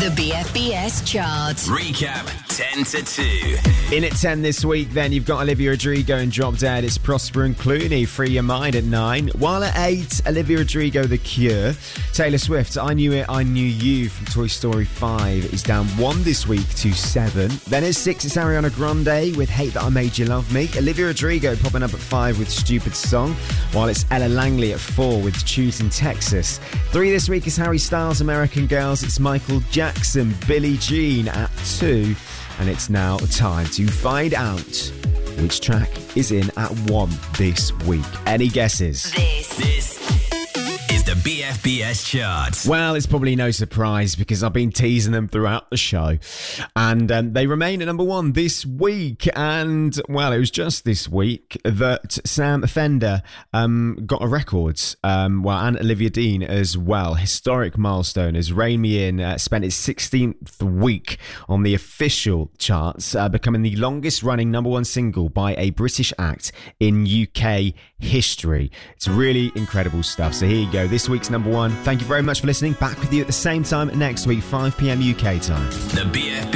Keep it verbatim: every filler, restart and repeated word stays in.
The B F B S chart. Recap ten to two. In at ten this week, then, you've got Olivia Rodrigo and Drop Dead. It's Prosper and Clooney, Free Your Mind at nine. While at eight, Olivia Rodrigo, The Cure. Taylor Swift, I Knew It, I Knew You from Toy Story five is down one this week to seven. Then at six, it's Ariana Grande with Hate That I Made You Love Me. Olivia Rodrigo popping up at five with Stupid Song, while it's Ella Langley at four with Choosing Texas. Three this week is Harry Styles, American Girls. It's Michael Jackson, Billie Jean at two. And it's now time to find out which track is in at one this week. Any guesses? This, This is the B F B S chart. Well, it's probably no surprise because I've been teasing them throughout the show. And um, they remain at number one this week. And, well, it was just this week that Sam Fender um, got a record. Um, well, and Olivia Dean as well. Historic milestone as Rain Me In uh, spent its sixteenth week on the official charts, uh, becoming the longest running number one single by a British act in U K history. It's really incredible stuff. So here you go. This week's number one. Thank you very much for listening. Back with you at the same time next week, five p.m. U K time. The B F B